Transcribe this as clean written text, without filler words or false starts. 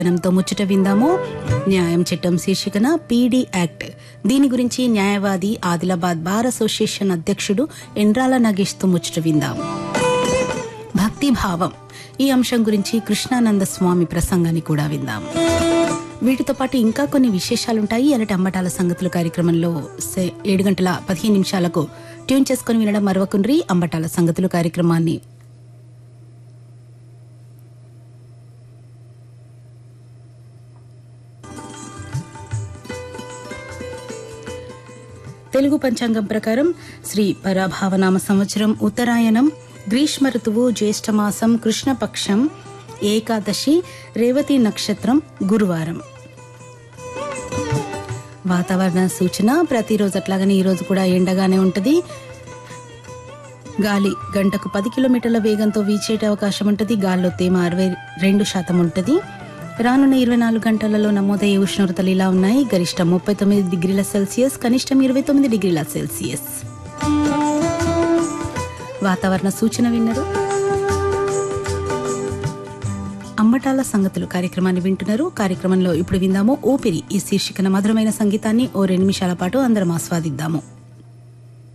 తో ముచ్చట విందాము. న్యాయం చట్టం శీర్షికన పీడీ యాక్ట్. దీని గురించి న్యాయవాది ఆదిలాబాద్ బార్ అసోసియేషన్ అధ్యక్షుడు ఎండ్రాల నాగేష్తో ముచ్చట విందాము. భక్తి భావం ఈ అంశం గురించి కృష్ణానంద స్వామి ప్రసంగాన్ని కూడా విందాము. వీటితో పాటు ఇంకా కొన్ని విశేషాలుంటాయి. అలటి అంబటాల సంగతులు కార్యక్రమంలో 7:15 ట్యూన్ చేసుకుని వినడం మరవకుండ్రి. అంబటాల సంగతులు కార్యక్రమాన్ని తెలుగు పంచాంగం ప్రకారం శ్రీ పరాభావనామ సంవత్సరం ఉత్తరాయణం, గ్రీష్మ ఋతువు, జ్యేష్ఠమాసం, కృష్ణపక్షం, ఏకాదశి, రేవతి నక్షత్రం, గురువారం. వాతావరణ సూచన ప్రతిరోజు అట్లాగనే ఈరోజు కూడా ఎండగానే ఉంటుంది. గాలి గంటకు 10 కిలోమీటర్ల వేగంతో వీచేట అవకాశం ఉంటుంది. గాల్లో తేమ 62% ఉంటుంది. రానున్న 24 గంటలలో నమోదయ్యే ఉష్ణోగ్రతలు ఇలా ఉన్నాయి. గరిష్టం 39 డిగ్రీల సెల్సియస్, కనిష్టం 29 డిగ్రీల సెల్సియస్. వాతావరణ సూచన విన్నారు. అంబటాల సంగతులు కార్యక్రమాన్ని వింటున్నారు. కార్యక్రమంలో ఇప్పుడు విందాము ఊపిరి ఈ శీర్షికన మధురమైన సంగీతాన్ని ఓ 2 నిమిషాల పాటు అందరం ఆస్వాదిద్దాము.